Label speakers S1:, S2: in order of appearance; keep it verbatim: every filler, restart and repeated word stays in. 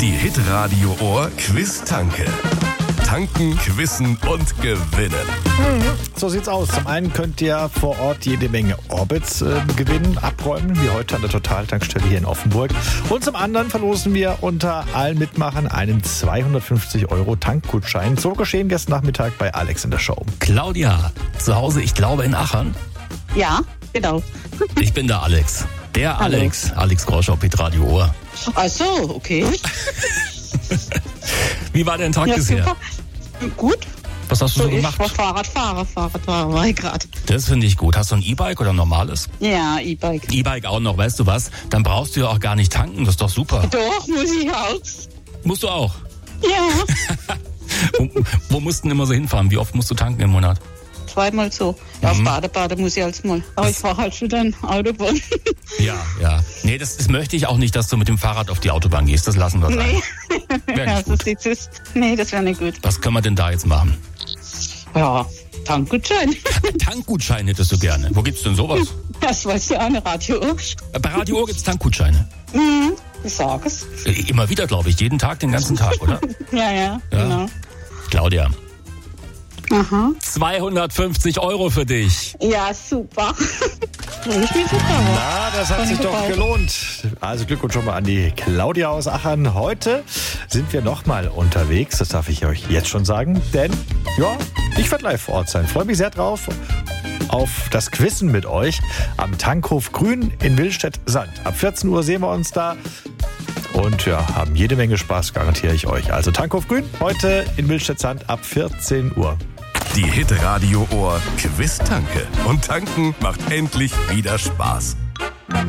S1: Die Hitradio Ohr Quiz-Tanke. Tanken, quizzen und gewinnen.
S2: So sieht's aus. Zum einen könnt ihr vor Ort jede Menge Orbits äh, gewinnen, abräumen, wie heute an der Total-Tankstelle hier in Offenburg. Und zum anderen verlosen wir unter allen Mitmachern einen zweihundertfünfzig Euro Tankgutschein. So geschehen gestern Nachmittag bei Alex in der Show.
S3: Claudia, zu Hause, ich glaube in Achern.
S4: Ja, genau.
S3: Ich bin der Alex. Der
S4: Hallo.
S3: Alex. Alex Grosch auf Hitradio Ohr.
S4: Ach so, okay.
S3: Wie war dein Tag
S4: Ja,
S3: bisher?
S4: super. Gut.
S3: Was hast du
S4: So,
S3: so
S4: ich
S3: gemacht?
S4: war Fahrradfahrer, Fahrradfahrer war ich gerade.
S3: Das finde ich gut. Hast du ein E-Bike oder ein normales?
S4: Ja, E-Bike.
S3: E-Bike auch noch, weißt du was? Dann brauchst du ja auch gar nicht tanken, das ist doch super.
S4: Doch, muss ich auch.
S3: Musst du auch.
S4: Ja,
S3: Wo, wo musst du denn immer so hinfahren? Wie oft musst du tanken im Monat?
S4: zweimal so. Ja, auf
S3: Mhm.
S4: Bade, Bade muss ich als mal. Aber ich fahre halt schon dann Autobahn.
S3: Ja, ja. Nee, das, das möchte ich auch nicht, dass du mit dem Fahrrad auf die Autobahn gehst. Das lassen wir sein.
S4: Nee.
S3: Wär
S4: Ja,
S3: nicht
S4: so
S3: gut.
S4: sieht's aus. Nee, das wäre nicht gut.
S3: Was können wir denn da jetzt machen?
S4: Ja, Tankgutschein.
S3: Tankgutschein hättest du gerne. Wo gibt's denn sowas?
S4: Das weiß ja auch eine Radio.
S3: Bei Radio Ohr gibt's Tankgutscheine.
S4: Mhm, ich sag es.
S3: Äh, Immer wieder, glaube ich. Jeden Tag, den ganzen Tag, oder?
S4: Ja, ja,
S3: Ja.
S4: genau.
S3: Claudia,
S4: Aha.
S3: zweihundertfünfzig Euro für dich.
S4: Ja, super. Ich bin super.
S2: Na, das hat sich doch gelohnt. Also Glückwunsch schon mal an die Claudia aus Achern. Heute sind wir nochmal unterwegs, das darf ich euch jetzt schon sagen. Denn, ja, ich werde live vor Ort sein. Freue mich sehr drauf auf das Quizzen mit euch am Tankhof Grün in Willstedt-Sand. Ab vierzehn Uhr sehen wir uns da. Und ja, haben jede Menge Spaß, garantiere ich euch. Also Tankhof Grün, heute in Willstedt-Sand ab vierzehn Uhr.
S1: Die Hitradio Ohr Quiz-Tanke. Und tanken macht endlich wieder Spaß.